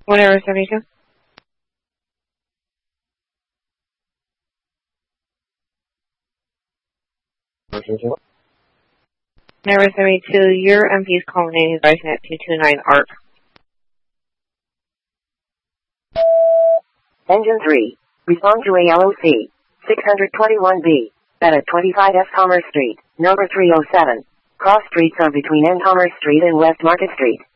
Whatever, 72. Number 72, your MP is calling in. He's advising at 229 ARP. Engine 3. Respond to ALOC 621B. At 25 F. Commerce Street, number 307. Cross streets are between N. Commerce Street and West Market Street.